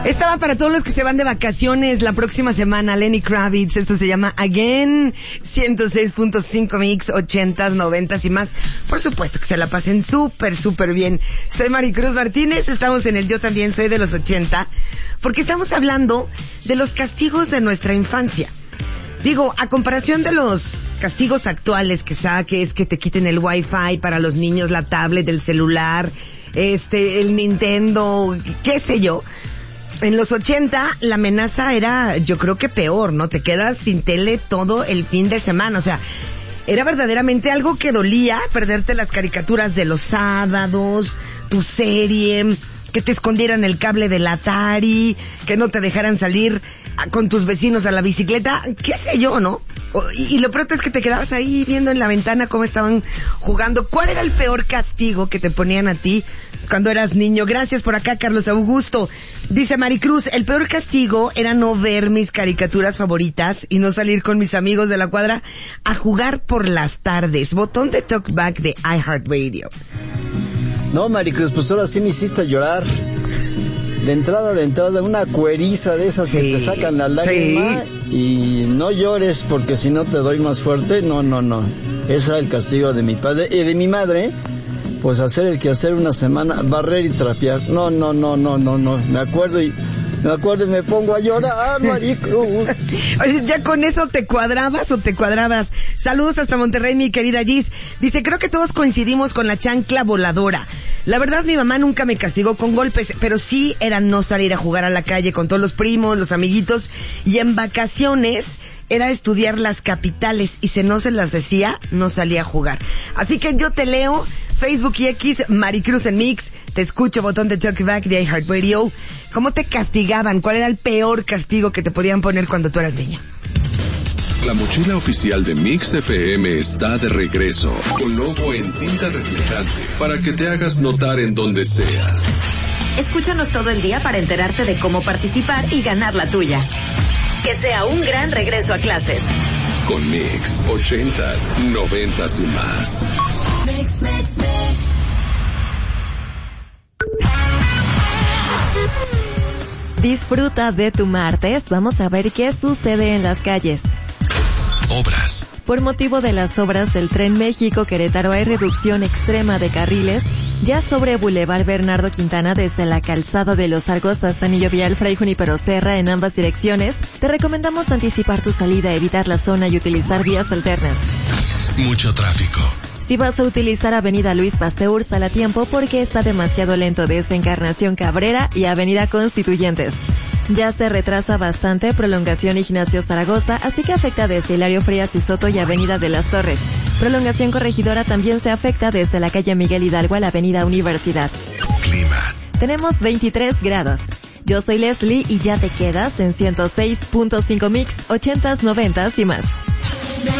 Estaba para todos los que se van de vacaciones la próxima semana. Lenny Kravitz, esto se llama Again, 106.5 Mix, 80s, 90s y más. Por supuesto que se la pasen súper bien. Soy Maricruz Martínez, estamos en el Yo También Soy de los 80, porque estamos hablando de los castigos de nuestra infancia. Digo, a comparación de los castigos actuales que saques, que te quiten el Wi-Fi para los niños, la tablet, el celular, el Nintendo, qué sé yo. En los 80 la amenaza era, yo creo que peor, ¿no? Te quedas sin tele todo el fin de semana, o sea, era verdaderamente algo que dolía perderte las caricaturas de los sábados, tu serie, que te escondieran el cable del Atari, que no te dejaran salir con tus vecinos a la bicicleta, qué sé yo, ¿no? Y lo peor es que te quedabas ahí viendo en la ventana cómo estaban jugando. ¿Cuál era el peor castigo que te ponían a ti cuando eras niño? Gracias por acá, Carlos Augusto. Dice Maricruz, el peor castigo era no ver mis caricaturas favoritas y no salir con mis amigos de la cuadra a jugar por las tardes. Botón de talkback de iHeartRadio. No, Maricruz, pues ahora sí me hiciste llorar. De entrada, una cueriza de esas que te sacan la lágrima, y no llores porque si no te doy más fuerte. No. Ese era el castigo de mi padre y de mi madre. Pues hacer el quehacer una semana, barrer y trapear. No. Me acuerdo y me pongo a llorar, Maricruz. Oye, ¿ya con eso te cuadrabas o te cuadrabas? Saludos hasta Monterrey, mi querida Gis. Dice, creo que todos coincidimos con la chancla voladora. La verdad, mi mamá nunca me castigó con golpes, pero sí era no salir a jugar a la calle con todos los primos, los amiguitos, y en vacaciones era estudiar las capitales, y si no se las decía, no salía a jugar. Así que yo te leo, Facebook y X, Maricruz en Mix, te escucho, botón de talkback de iHeartRadio. ¿Cómo te castigaban? ¿Cuál era el peor castigo que te podían poner cuando tú eras niña? La mochila oficial de Mix FM está de regreso, con logo en tinta reflejante, para que te hagas notar en donde sea. Escúchanos todo el día para enterarte de cómo participar y ganar la tuya. Que sea un gran regreso a clases. Con Mix, 80s, 90s y más. Mix. Disfruta de tu martes. Vamos a ver qué sucede en las calles. Obras. Por motivo de las obras del Tren México-Querétaro hay reducción extrema de carriles, ya sobre Boulevard Bernardo Quintana desde la calzada de Los Argos hasta Anillo Vial Fray Junípero Serra en ambas direcciones. Te recomendamos anticipar tu salida, evitar la zona y utilizar vías alternas. Mucho tráfico. Si vas a utilizar Avenida Luis Pasteur, sal a tiempo porque está demasiado lento desde Encarnación Cabrera y Avenida Constituyentes. Ya se retrasa bastante prolongación Ignacio Zaragoza, así que afecta desde Hilario Frías y Soto y Avenida de las Torres. Prolongación Corregidora también se afecta desde la calle Miguel Hidalgo a la Avenida Universidad. Clima. Tenemos 23 grados. Yo soy Leslie y ya te quedas en 106.5 Mix, 80s, 90s y más.